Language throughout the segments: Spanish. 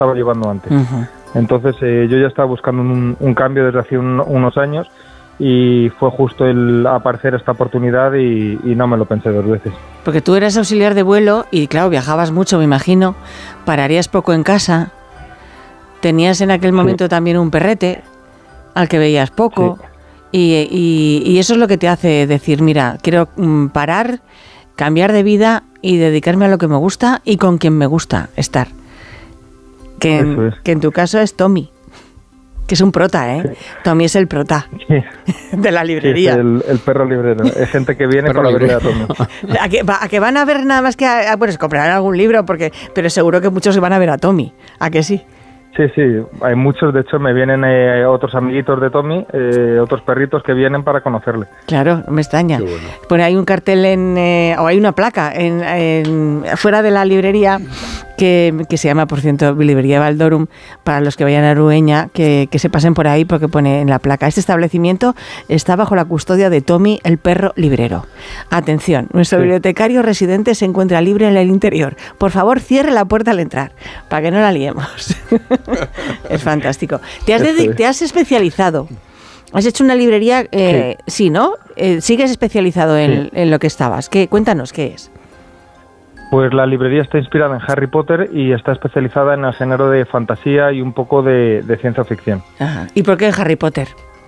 estaba llevando antes. Uh-huh. Entonces yo ya estaba buscando un cambio desde hace unos años y fue justo el aparecer esta oportunidad y no me lo pensé 2 veces. Porque tú eras auxiliar de vuelo y claro, viajabas mucho, me imagino, pararías poco en casa, tenías en aquel momento también un perrete al que veías poco y eso es lo que te hace decir, mira, quiero parar, cambiar de vida y dedicarme a lo que me gusta y con quien me gusta estar. Que en tu caso es Tommy, que es un prota, ¿eh? Sí. Tommy es el prota de la librería. Sí, el perro librero. Hay gente que viene para verle a Tommy. ¿A que van a ver nada más que bueno, se comprarán algún libro, pero seguro que muchos van a ver a Tommy? ¿A que sí? Sí, hay muchos, de hecho me vienen otros amiguitos de Tommy, otros perritos que vienen para conocerle. Claro, me extraña. Bueno. Pues hay un cartel o hay una placa fuera de la librería que se llama, por cierto, Librería Valdorum, para los que vayan a Arueña, que se pasen por ahí porque pone en la placa: este establecimiento está bajo la custodia de Tommy, el perro librero. Atención, nuestro bibliotecario residente se encuentra libre en el interior. Por favor, cierre la puerta al entrar, para que no la liemos. Es fantástico. Te has especializado. Has hecho una librería, sí, ¿no? Sigues especializado en lo que estabas. Cuéntanos, ¿qué es? Pues la librería está inspirada en Harry Potter y está especializada en el género de fantasía y un poco de ciencia ficción. Ajá. ¿Y por qué en Harry Potter?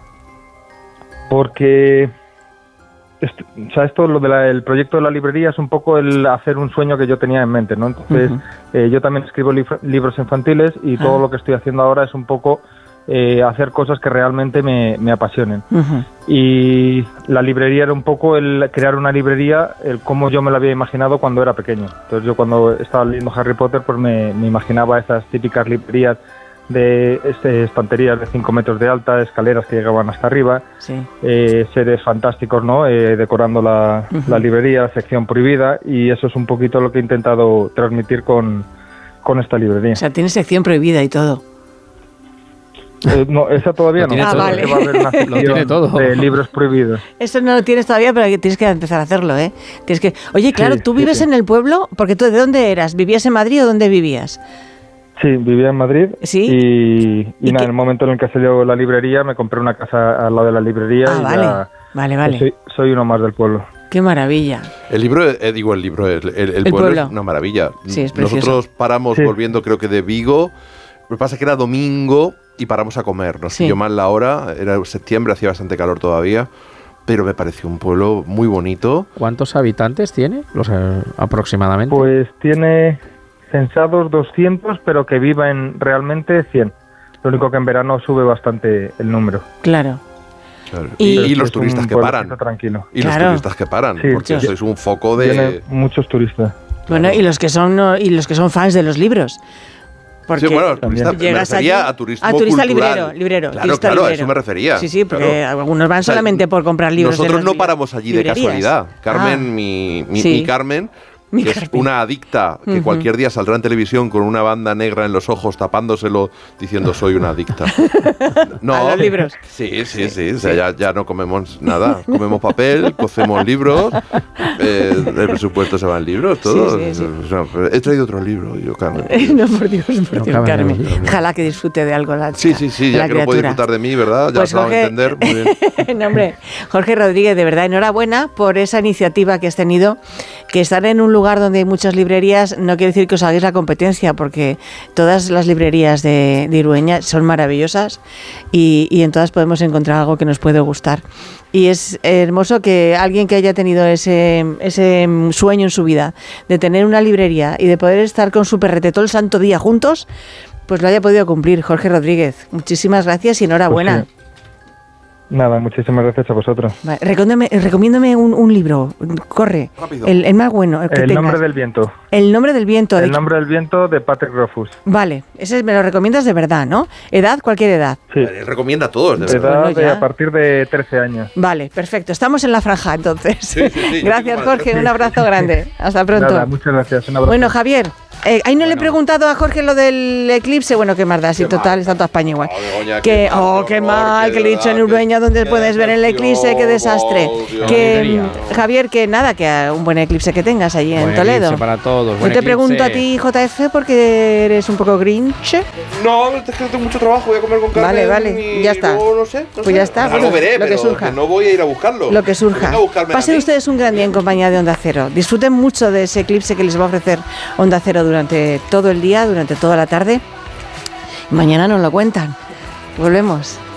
Porque el proyecto de la librería es un poco el hacer un sueño que yo tenía en mente, ¿no? Entonces, yo también escribo libros infantiles y todo lo que estoy haciendo ahora es un poco hacer cosas que realmente me apasionen. Y la librería era un poco el crear una librería, el cómo yo me la había imaginado cuando era pequeño. Entonces yo cuando estaba leyendo Harry Potter pues me imaginaba esas típicas librerías de estanterías de 5 metros de alta, escaleras que llegaban hasta arriba, seres fantásticos, ¿no? Decorando la librería, sección prohibida, y eso es un poquito lo que he intentado transmitir con esta librería. O sea, tiene sección prohibida y todo. No, esa todavía no. Vale. Va a haber una sección de libros prohibidos. Eso no lo tienes todavía, pero tienes que empezar a hacerlo, ¿eh? Oye, claro, ¿tú vives en el pueblo? Porque tú, ¿de dónde eras? ¿Vivías en Madrid o dónde vivías? Sí, vivía en Madrid. ¿Sí? Y en el momento en el que salió la librería, me compré una casa al lado de la librería. Vale. Soy uno más del pueblo. ¡Qué maravilla! El pueblo es una maravilla. Sí, es precioso. Nosotros paramos volviendo, creo que de Vigo. Lo que pasa es que era domingo y paramos a comer. Nos pilló mal la hora, era septiembre, hacía bastante calor todavía, pero me pareció un pueblo muy bonito. ¿Cuántos habitantes tiene? Aproximadamente. Pues tiene censados 200, pero que viven realmente 100. Lo único que en verano sube bastante el número. Claro. Y los turistas que paran. Tranquilo. Y los turistas que paran, porque sois un foco de... Tiene muchos turistas. Bueno, y los que son fans de los libros. Porque me refería a turismo a turista cultural. Librero. Claro, a eso me refería. Sí, porque algunos van solamente por comprar libros. Nosotros no paramos allí de casualidad. Carmen, mi Carmen, que es una adicta, que cualquier día saldrá en televisión con una banda negra en los ojos, tapándoselo, diciendo soy una adicta. No, a los libros. Sí. O sea, ya no comemos nada. Comemos papel, cocemos libros, el presupuesto se va en libros, todo. Sí. O sea, he traído otro libro, yo, Carmen. No, por Dios, Carmen. Ojalá que disfrute de algo la chica. Sí, ya que no puede disfrutar de mí, ¿verdad? Ya pues se va a entender. Muy bien. No, hombre, Jorge Rodríguez, de verdad, enhorabuena por esa iniciativa que has tenido, que estar en un lugar donde hay muchas librerías no quiere decir que os hagáis la competencia, porque todas las librerías de Irueña son maravillosas y en todas podemos encontrar algo que nos puede gustar. Y es hermoso que alguien que haya tenido ese sueño en su vida de tener una librería y de poder estar con su perrete todo el santo día juntos, pues lo haya podido cumplir. Jorge Rodríguez, muchísimas gracias y enhorabuena. Pues nada, muchísimas gracias a vosotros. Vale, recomiéndame un libro, corre. Rápido. El más bueno. El nombre del viento. El nombre del viento. El nombre del viento de Patrick Rothfuss. Vale, ese me lo recomiendas de verdad, ¿no? ¿Edad? Cualquier edad. Sí. Recomienda a todos, de verdad. A partir de 13 años. Vale, perfecto. Estamos en la franja, entonces. Sí, Gracias, Jorge. Un abrazo grande. Hasta pronto. Nada, muchas gracias. Un abrazo. Bueno, Javier, Ahí no le he preguntado a Jorge lo del eclipse. Bueno, qué más da, si total, está toda España igual. Begoña, qué mal, que le he dicho en Urueña donde puedes ver el eclipse, qué desastre. Javier, que nada, que un buen eclipse que tengas allí en Toledo. Para todos. Yo te pregunto a ti, JF, porque eres un poco grinch. No, es que tengo mucho trabajo, voy a comer con Carmen. Vale, ya está. No sé. Pues ya está. Algo veré, lo que surja. No voy a ir a buscarlo. Lo que surja. Pasen ustedes un gran día en compañía de Onda Cero. Disfruten mucho de ese eclipse que les va a ofrecer Onda Cero durante todo el día, durante toda la tarde. Mañana nos lo cuentan. Volvemos.